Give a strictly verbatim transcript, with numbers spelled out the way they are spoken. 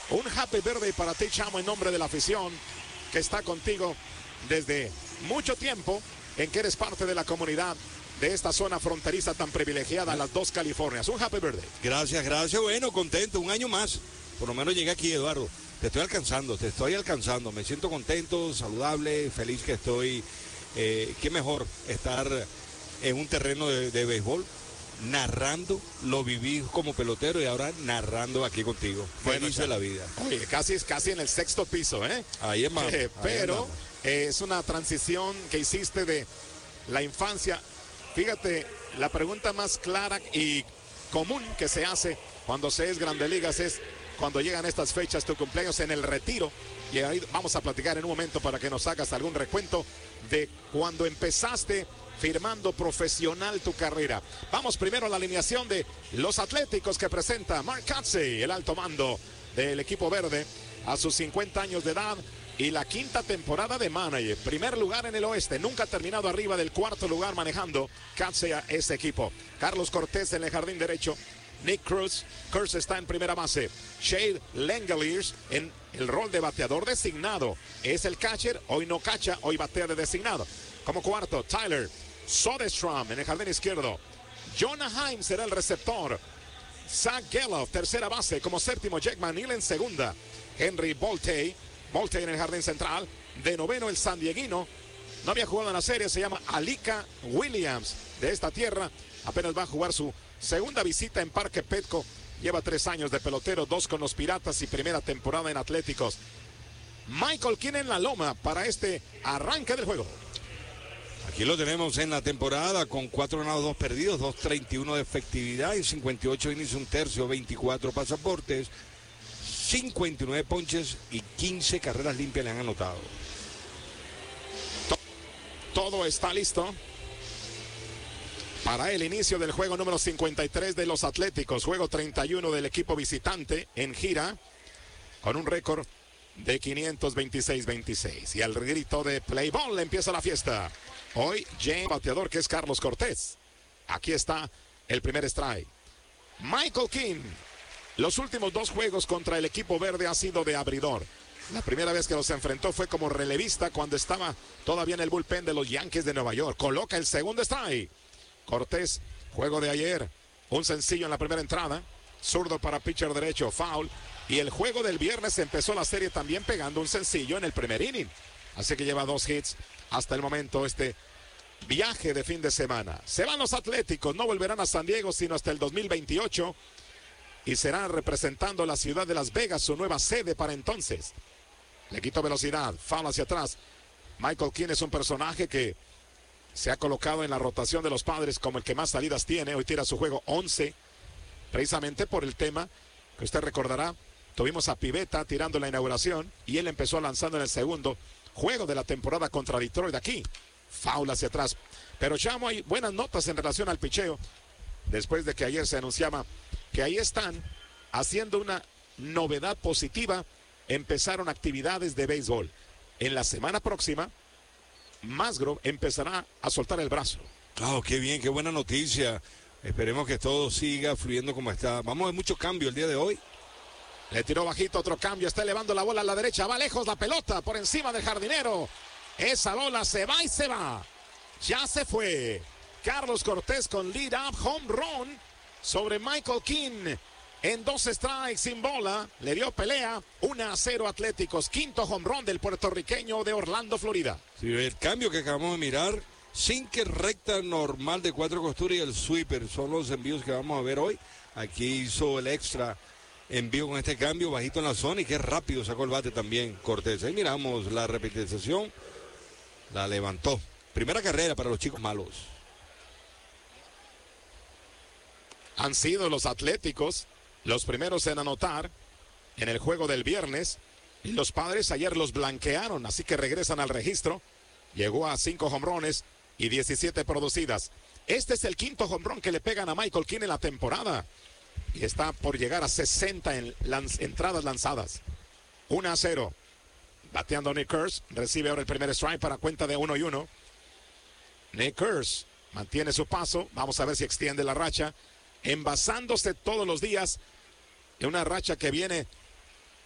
Un happy birthday para ti, chamo, en nombre de la afición que está contigo desde mucho tiempo, en que eres parte de la comunidad de esta zona fronteriza tan privilegiada, las dos Californias. Un happy birthday. Gracias, gracias. Bueno, contento, un año más. Por lo menos llegué aquí, Eduardo. Te estoy alcanzando, te estoy alcanzando. Me siento contento, saludable, feliz que estoy. Eh, qué mejor estar en un terreno de, de béisbol, narrando, lo viví como pelotero y ahora narrando aquí contigo. Bueno, feliz de la vida. Oye, casi, casi en el sexto piso, ¿eh? Ahí es más. Eh, pero eh, es una transición que hiciste de la infancia. Fíjate, la pregunta más clara y común que se hace cuando se es Grandes Ligas es cuando llegan estas fechas, tu cumpleaños en el retiro. Y ahí vamos a platicar en un momento para que nos hagas algún recuento de cuando empezaste firmando profesional tu carrera. Vamos primero a la alineación de los Atléticos que presenta Mark Kotsay, el alto mando del equipo verde, a sus cincuenta años de edad y la quinta temporada de manager. Primer lugar en el oeste, nunca ha terminado arriba del cuarto lugar manejando Kotsay a ese equipo. Carlos Cortés en el jardín derecho. Nick Cruz, Cruz está en primera base. Shade Langeliers en el rol de bateador designado. Es el catcher, hoy no cacha, hoy batea de designado. Como cuarto, Tyler Soderstrom en el jardín izquierdo. Jonah Heim será el receptor. Zach Geloff, tercera base. Como séptimo, Jake McNeil en segunda. Henry Voltey, Voltey en el jardín central. De noveno, el sandieguino. No había jugado en la serie, se llama Alika Williams. De esta tierra, apenas va a jugar su segunda visita en Parque Petco. Lleva tres años de pelotero, dos con los Piratas y primera temporada en Atléticos. Michael King en la loma para este arranque del juego. Aquí lo tenemos en la temporada con cuatro ganados, dos perdidos, dos treinta y uno de efectividad en cincuenta y ocho innings, un tercio, veinticuatro pasaportes, cincuenta y nueve ponches y quince carreras limpias le han anotado. Todo está listo para el inicio del juego número cincuenta y tres de los Atléticos. Juego treinta y uno del equipo visitante en gira con un récord de quinientos veintiséis veintiséis. Y al grito de play ball empieza la fiesta. Hoy James bateador, que es Carlos Cortés. Aquí está el primer strike. Michael King. Los últimos dos juegos contra el equipo verde ha sido de abridor. La primera vez que los enfrentó fue como relevista cuando estaba todavía en el bullpen de los Yankees de Nueva York. Coloca el segundo strike. Cortés, juego de ayer, un sencillo en la primera entrada, zurdo para pitcher derecho, foul, y el juego del viernes empezó la serie también pegando un sencillo en el primer inning, así que lleva dos hits hasta el momento este viaje de fin de semana. Se van los Atléticos, no volverán a San Diego sino hasta el dos mil veintiocho y serán representando la ciudad de Las Vegas, su nueva sede para entonces. Le quitó velocidad, foul hacia atrás. Michael King es un personaje que se ha colocado en la rotación de los Padres como el que más salidas tiene. Hoy tira su juego once, precisamente por el tema que usted recordará. Tuvimos a Pivetta tirando la inauguración y él empezó lanzando en el segundo juego de la temporada contra Detroit aquí. Foul hacia atrás. Pero Chamo, hay buenas notas en relación al picheo. Después de que ayer se anunciaba que ahí están haciendo una novedad positiva. Empezaron actividades de béisbol. En la semana próxima, Musgrove empezará a soltar el brazo. Oh, qué bien, qué buena noticia. Esperemos que todo siga fluyendo como está. Vamos a ver mucho cambio el día de hoy. Le tiró bajito, otro cambio. Está elevando la bola a la derecha. Va lejos la pelota por encima del jardinero. Esa bola se va y se va. Ya se fue. Carlos Cortés con lead up home run sobre Michael King. En dos strikes sin bola. Le dio pelea. uno a cero Atléticos. Quinto home run del puertorriqueño de Orlando, Florida. Sí, el cambio que acabamos de mirar. Sinker recta normal de cuatro costuras y el sweeper. Son los envíos que vamos a ver hoy. Aquí hizo el extra envío con este cambio. Bajito en la zona y qué rápido sacó el bate también Cortés. Ahí miramos la repetición. La levantó. Primera carrera para los chicos malos. Han sido los Atléticos los primeros en anotar en el juego del viernes. Y los Padres ayer los blanquearon, así que regresan al registro. Llegó a cinco jonrones y diecisiete producidas. Este es el quinto jonrón que le pegan a Michael King en la temporada. Y está por llegar a sesenta en lanz entradas lanzadas. uno a cero. Bateando Nick Kurz. Recibe ahora el primer strike para cuenta de uno y uno. Nick Kurz mantiene su paso. Vamos a ver si extiende la racha. Envasándose todos los días en una racha que viene